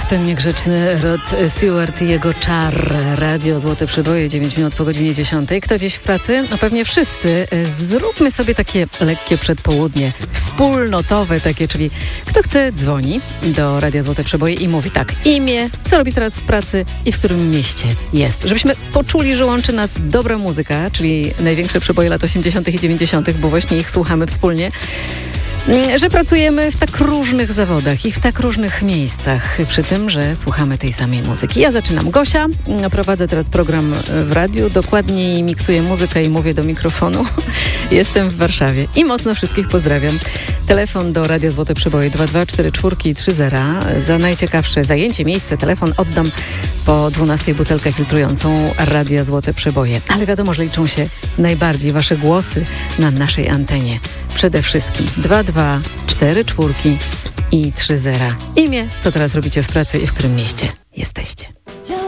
Ach, ten niegrzeczny Rod Stewart i jego czar. Radio Złote Przeboje, 9 minut po godzinie 10. Kto dziś w pracy? No pewnie wszyscy. Zróbmy sobie takie lekkie przedpołudnie, wspólnotowe takie, czyli kto chce dzwoni do Radia Złote Przeboje i mówi tak, imię, co robi teraz w pracy i w którym mieście jest. Żebyśmy poczuli, że łączy nas dobra muzyka, czyli największe przeboje lat 80. i 90., bo właśnie ich słuchamy wspólnie. Że pracujemy w tak różnych zawodach i w tak różnych miejscach, przy tym, że słuchamy tej samej muzyki. Ja zaczynam. Gosia, prowadzę teraz program w radiu, dokładniej miksuję muzykę i mówię do mikrofonu. Jestem w Warszawie i mocno wszystkich pozdrawiam. Telefon do Radia Złote Przeboje 2244330. Za najciekawsze zajęcie, miejsce, telefon oddam po 12 butelkę filtrującą Radia Złote Przeboje. Ale wiadomo, że liczą się najbardziej wasze głosy na naszej antenie. Przede wszystkim 2244330 i 30. Imię, co teraz robicie w pracy i w którym mieście jesteście.